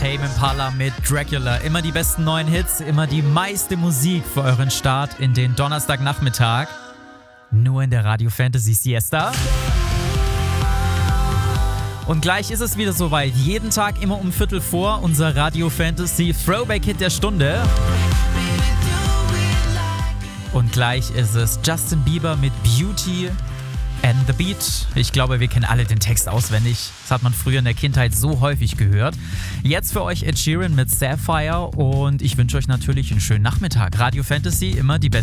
Tame Impala mit Dracula. Immer die besten neuen Hits, immer die meiste Musik für euren Start in den Donnerstagnachmittag. Nur in der Radio Fantasy Siesta. Und gleich ist es wieder soweit. Jeden Tag immer um 3:15 unser Radio Fantasy Throwback Hit der Stunde. Und gleich ist es Justin Bieber mit Beauty and the Beat. Ich glaube, wir kennen alle den Text auswendig. Das hat man früher in der Kindheit so häufig gehört. Jetzt für euch Ed Sheeran mit Sapphire und ich wünsche euch natürlich einen schönen Nachmittag. Radio Fantasy, immer die beste